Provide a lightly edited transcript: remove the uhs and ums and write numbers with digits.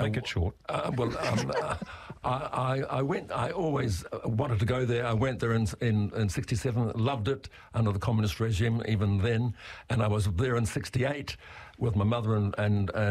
Make it short. I went. I always wanted to go there. I went there in '67. Loved it under the communist regime even then, and I was there in '68 with my mother and